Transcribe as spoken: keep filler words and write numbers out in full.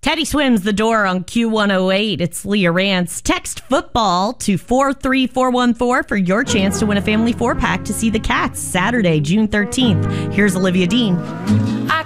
Teddy Swims the door on Q one oh eight. It's Leah Rance. Text football to four three four one four for your chance to win a family four-pack to see the Cats Saturday, June thirteenth. Here's Olivia Dean. I